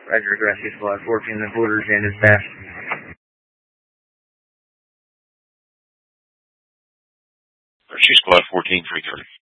Roger, Rescue Squad 14, the quarters and dispatch. Rescue Squad 14, 330.